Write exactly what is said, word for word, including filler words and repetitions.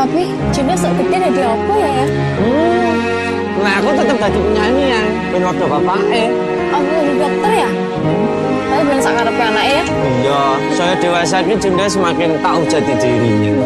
Tapi Jinda sok gede dari apa ya ya? Hmm. Nah aku tetap jadi penyanyi yang ben waktu bapak eh. Aku jadi dokter ya? Tapi belum sakar anak ya? Iya, saya dewasa ini Jinda semakin tahu jati diri.